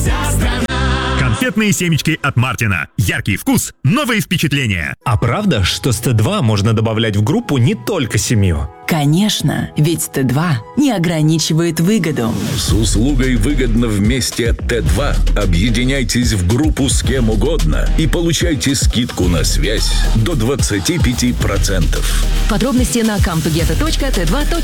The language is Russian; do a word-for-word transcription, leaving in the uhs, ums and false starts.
вся страна. Конфетные семечки от Мартина. Яркий вкус, новые впечатления. А правда, что с Т два можно добавлять в группу не только семью? Конечно, ведь Т два не ограничивает выгоду. С услугой «Выгодно вместе» Т два объединяйтесь в группу с кем угодно и получайте скидку на связь до двадцати пяти процентов. Подробности на камтугета точка тэ два точка